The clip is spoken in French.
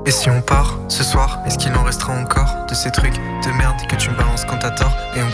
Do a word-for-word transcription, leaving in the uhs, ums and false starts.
si on part ce soir, est-ce qu'il en restera encore de ces trucs de merde que tu me balances quand t'as tort? Et on